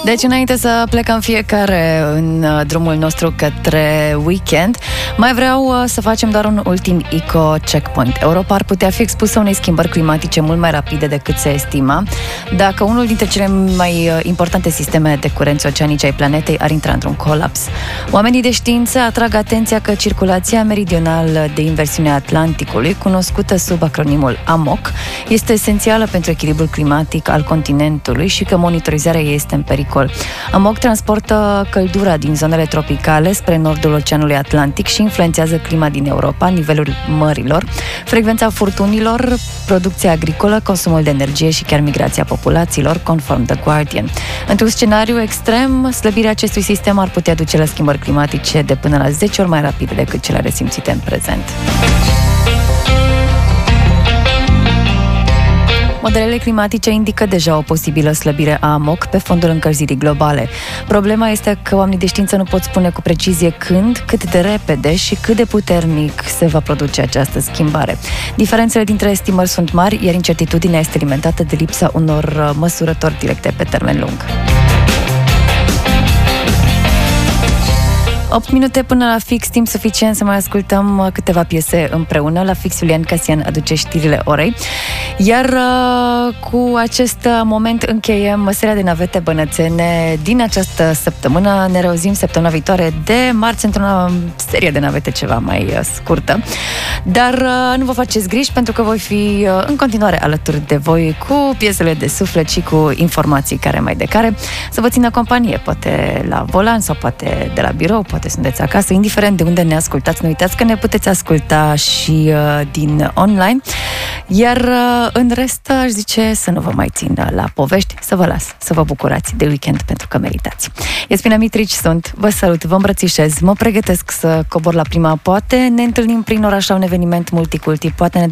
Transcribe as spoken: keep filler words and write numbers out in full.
Deci, înainte să plecăm fiecare în drumul nostru către weekend, mai vreau să facem doar un ultim eco-checkpoint. Europa ar putea fi expusă unei schimbări climatice mult mai rapide decât se estima, dacă unul dintre cele mai importante sisteme de curenți oceanice ai planetei ar intra într-un colaps. Oamenii de știință atrag atenția că circulația meridională de inversiune a Atlanticului, cunoscută sub acronimul AMOC, este esențială pentru echilibrul climatic al continentului și că monitorizarea ei este în pericol. AMOC transportă căldura din zonele tropicale spre nordul Oceanului Atlantic și influențează clima din Europa, nivelul mărilor, frecvența furtunilor, producția agricolă, consumul de energie și chiar migrația populațiilor, conform The Guardian. Într-un scenariu extrem, slăbirea acestui sistem ar putea duce la schimbări climatice de până la zece ori mai rapide decât cele resimțite în prezent. Modelele climatice indică deja o posibilă slăbire a AMOC pe fondul încălzirii globale. Problema este că oamenii de știință nu pot spune cu precizie când, cât de repede și cât de puternic se va produce această schimbare. Diferențele dintre estimări sunt mari, iar incertitudinea este alimentată de lipsa unor măsurători directe pe termen lung. opt minute până la fix, timp suficient să mai ascultăm câteva piese împreună. La fix, Iulian Casian aduce știrile orei. Iar uh, cu acest moment încheiem seria de navete bănățene din această săptămână. Ne reauzim săptămâna viitoare de marți într-o serie de navete ceva mai uh, scurtă. Dar uh, nu vă faceți griji, pentru că voi fi uh, în continuare alături de voi cu piesele de suflet și cu informații care mai de care. Să vă țină companie, poate la volan sau poate de la birou, poate sunteți acasă, indiferent de unde ne ascultați. Nu uitați că ne puteți asculta și uh, din online. Iar uh, în rest aș zice să nu vă mai țin la povești, să vă las, să vă bucurați de weekend, pentru că meritați. Iasmina Mitrici sunt, vă salut, vă îmbrățișez, mă pregătesc să cobor la prima, poate ne întâlnim prin oraș la un eveniment multiculti, poate ne